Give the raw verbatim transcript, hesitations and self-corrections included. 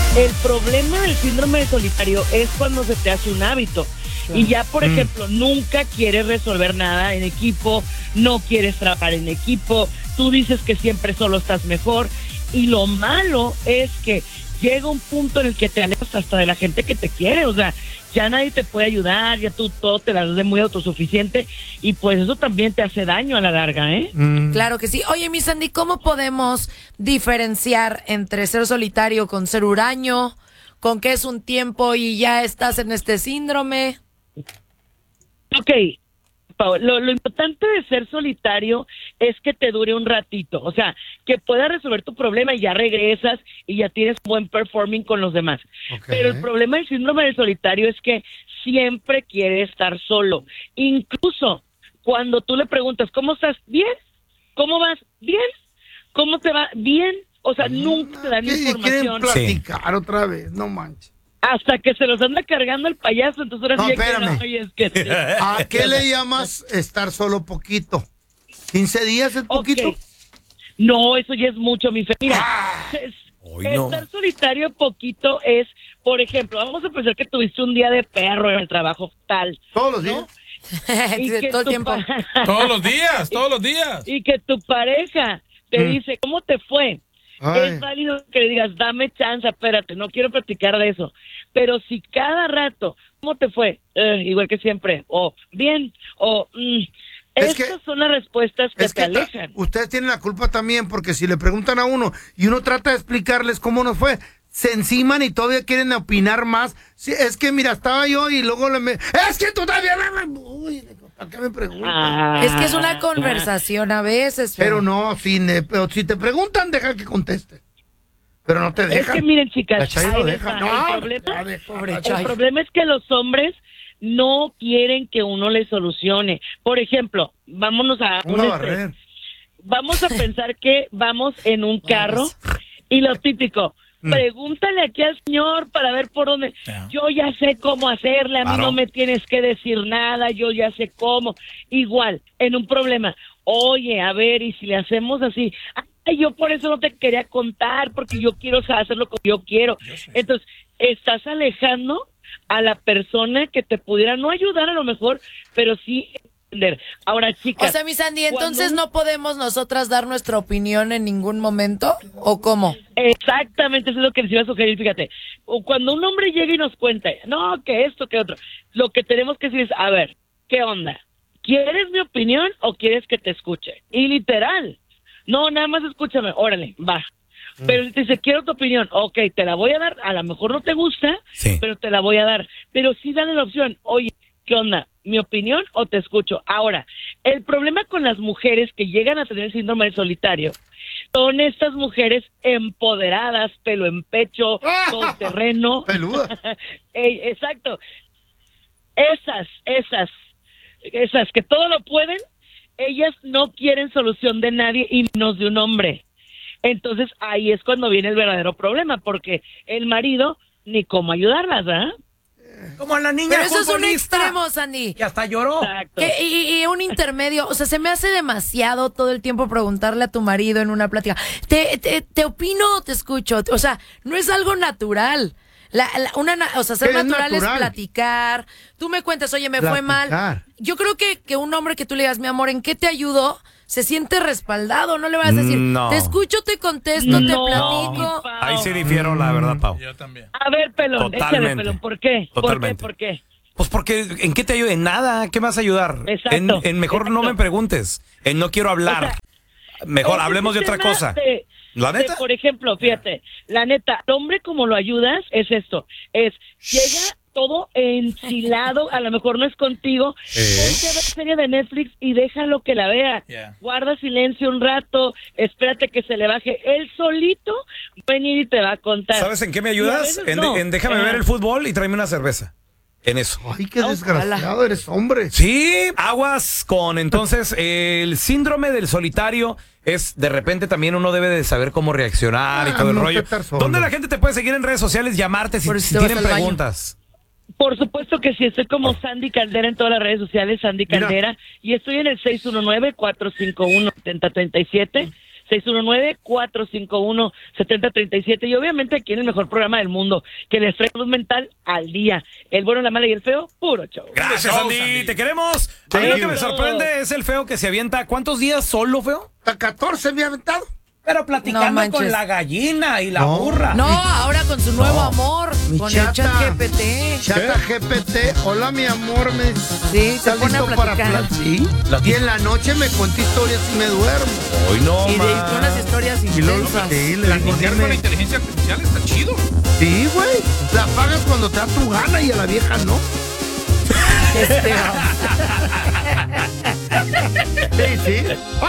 El problema del síndrome del solitario es cuando se te hace un hábito. Y ya, por mm. ejemplo, nunca quieres resolver nada en equipo, no quieres trabajar en equipo, tú dices que siempre solo estás mejor. Y lo malo es que llega un punto en el que te alejas hasta de la gente que te quiere, o sea, ya nadie te puede ayudar, ya tú todo te das de muy autosuficiente y pues eso también te hace daño a la larga, ¿eh? Mm. Claro que sí. Oye, mi Sandy, ¿cómo podemos diferenciar entre ser solitario con ser huraño, con que es un tiempo y ya estás en este síndrome? Ok, Pau, lo, lo importante de ser solitario es que te dure un ratito, o sea, que puedas resolver tu problema y ya regresas y ya tienes buen performing con los demás. Okay. Pero el problema del síndrome del solitario es que siempre quiere estar solo. Incluso cuando tú le preguntas, ¿cómo estás? ¿Bien? ¿Cómo vas? ¿Bien? ¿Cómo te va? ¿Bien? O sea, mm, nunca te dan información. Quieren platicar sí. otra vez, no manches. Hasta que se los anda cargando el payaso, entonces ahora no, sí espérame. Que no, es que... ¿A qué le llamas estar solo poquito? ¿quince días es poquito? Okay. No, eso ya es mucho, mi fe. Mira, ah, es, no. estar solitario poquito es, por ejemplo, vamos a pensar que tuviste un día de perro en el trabajo tal. Todos los días. ¿No? y que todo el tiempo. Pa- todos los días, todos los días. Y que tu pareja te mm. dice, ¿cómo te fue? Ay. Es válido que le digas, dame chance, espérate, no quiero platicar de eso. Pero si cada rato, ¿cómo te fue? Eh, igual que siempre, o bien, o... Mm, es estas que, son las respuestas que es te que alejan. Ta, ustedes tienen la culpa también, porque si le preguntan a uno y uno trata de explicarles cómo nos fue, se enciman y todavía quieren opinar más. Sí, es que mira, estaba yo y luego le me... Es que tú también... Uy, ¿para qué me preguntas? Ah, es que es una conversación a veces. Pero, pero no, si, ne, pero si te preguntan, deja que conteste. Pero no te dejan. Es que miren, chicas, la no deja. No, el, problema, el problema es que los hombres no quieren que uno les solucione. Por ejemplo, vámonos a... Un barrer. Vamos a pensar que vamos en un carro y lo típico... Pregúntale aquí al señor para ver por dónde. Yeah. Yo ya sé cómo hacerle, a mí claro. no me tienes que decir nada, yo ya sé cómo. Igual, en un problema, oye, a ver, y si le hacemos así, ay, yo por eso no te quería contar, porque yo quiero hacerlo como yo quiero. Yo Entonces, estás alejando a la persona que te pudiera no ayudar a lo mejor, pero sí... Ahora, chicas. O sea, mi Sandy, entonces cuando... no podemos nosotras dar nuestra opinión en ningún momento, ¿o cómo? Exactamente, eso es lo que les iba a sugerir, fíjate. Cuando un hombre llega y nos cuenta, no, que esto, que otro, lo que tenemos que decir es, a ver, ¿qué onda? ¿Quieres mi opinión o quieres que te escuche? Y literal, no, nada más escúchame, órale, va. Pero si te dice, quiero tu opinión, ok, te la voy a dar, a lo mejor no te gusta, sí. pero te la voy a dar. Pero sí dale la opción, oye, ¿qué onda? ¿Mi opinión o te escucho? Ahora, el problema con las mujeres que llegan a tener síndrome del solitario son estas mujeres empoderadas, pelo en pecho, todo terreno. Peluda. eh, exacto. Esas, esas, esas que todo lo pueden, ellas no quieren solución de nadie y menos de un hombre. Entonces ahí es cuando viene el verdadero problema, porque el marido ni cómo ayudarlas, ¿verdad? Como a la niña Pero eso es un extremo, Sandy. Y hasta lloró. Que, y, y un intermedio. O sea, se me hace demasiado todo el tiempo preguntarle a tu marido en una plática. ¿Te, te, te opino o te escucho? O sea, no es algo natural. La, la, una, o sea, ser natural, natural es platicar. Tú me cuentas, oye, me platicar. fue mal. Yo creo que, que un hombre que tú le digas, mi amor, ¿en qué te ayudo? Se siente respaldado, no le vas a decir, no. te escucho, te contesto, no, te platico. No, ahí sí difiero, la verdad, Pau. Yo también. A ver, pelón, échale, pelón, ¿por qué? Totalmente. ¿Por qué? ¿Por qué? Pues porque, ¿en qué te ayudo? En nada, ¿qué me vas a ayudar? Exacto. En, en mejor exacto. no me preguntes, en no quiero hablar. O sea, mejor hablemos de otra cosa. De, ¿La neta? De, por ejemplo, fíjate, la neta, el hombre como lo ayudas es esto, es, llega... todo enchilado, a lo mejor no es contigo, ¿Eh? ponte a ver serie de Netflix y déjalo que la vea, yeah. guarda silencio un rato, espérate que se le baje, él solito va a venir y te va a contar. ¿Sabes en qué me ayudas? En, no. en déjame eh. ver el fútbol y tráeme una cerveza. En eso. Ay, qué desgraciado, eres hombre. Sí, aguas con entonces el síndrome del solitario es de repente también uno debe de saber cómo reaccionar ah, y todo el no rollo. ¿Dónde la gente te puede seguir en redes sociales, llamarte si, si tienen preguntas? Baño. Por supuesto que sí, estoy como Sandy Caldera en todas las redes sociales, Sandy Caldera, Mira. y estoy en el seis uno nueve, cuatro cinco uno, siete cero tres siete, seis uno nueve, cuatro cinco uno, siete cero tres siete. Y obviamente aquí en el mejor programa del mundo, que les trae salud mental al día. El bueno, la mala y el feo, puro show. Gracias, Andy. Andy. Te queremos. A mí lo que me sorprende es el feo que se avienta. ¿Cuántos días solo, feo? A catorce me ha aventado. Pero platicando no con la gallina y la no. burra. No, ahora con su nuevo no. amor. Mi con chata, el chat G P T. Chata G P T. Hola, mi amor. Me... Sí, se pone a platicar. Para ¿Sí? Y en la noche me cuenta historias y me duermo. Hoy no, Y de unas historias intensas. Sí, platicar con la inteligencia artificial está chido. Sí, güey. La pagas cuando te da tu gana y a la vieja no. Este, sí, sí.